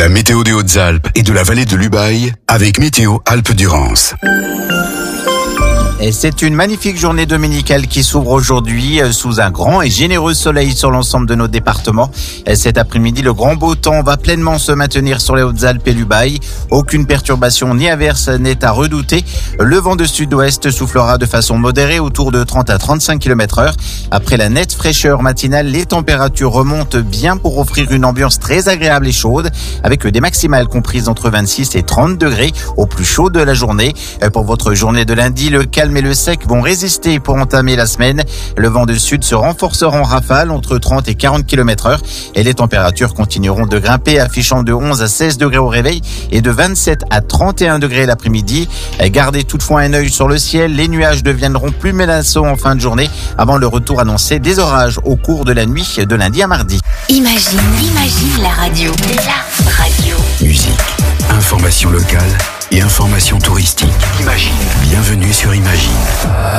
La météo des Hautes-Alpes et de la vallée de l'Ubaye avec Météo Alpes-Durance. Et c'est une magnifique journée dominicale qui s'ouvre aujourd'hui sous un grand et généreux soleil sur l'ensemble de nos départements. Et cet après-midi, le grand beau temps va pleinement se maintenir sur les Hautes-Alpes et l'Ubaye. Aucune perturbation ni averse n'est à redouter. Le vent de sud-ouest soufflera de façon modérée autour de 30 à 35 km/h. Après la nette fraîcheur matinale, les températures remontent bien pour offrir une ambiance très agréable et chaude avec des maximales comprises entre 26 et 30 degrés au plus chaud de la journée. Pour votre journée de lundi, le calme et le sec vont résister pour entamer la semaine. Le vent de sud se renforcera en rafale entre 30 et 40 km/h et les températures continueront de grimper, affichant de 11 à 16 degrés au réveil et de 27 à 31 degrés l'après-midi. Gardez toutefois un œil sur le ciel. Les nuages deviendront plus menaçants en fin de journée avant le retour annoncé des orages au cours de la nuit de lundi à mardi. Imagine la radio. La radio. Musique, information locale et information touristique. Imagine. Bienvenue sur Imagine.